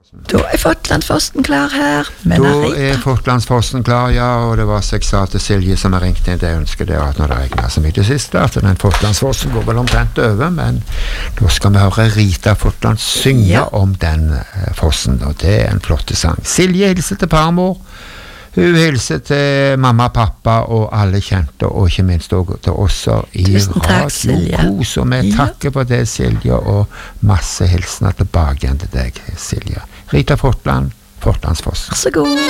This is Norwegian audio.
Da Fotlandsfossen klar her. Men Da Fotlandsfossen klar, ja, og det var så jeg sa til Silje som har ringt inn, det ønsket det at når det regnet så mye det siste, at den Fotlandsfossen går vel omtrent over, men da skal vi høre Rita Fotland synge om den fossen, og det en flotte sang. Silje hilser til farmor, hun hilser til mamma, pappa og alle kjente, og ikke minst også til oss i Radio Kos, og vi takker for det, Silje, og masse hilsener tilbake igjen til deg, Silje. Rita Fotland, Fotlandsfossen. Vær så god.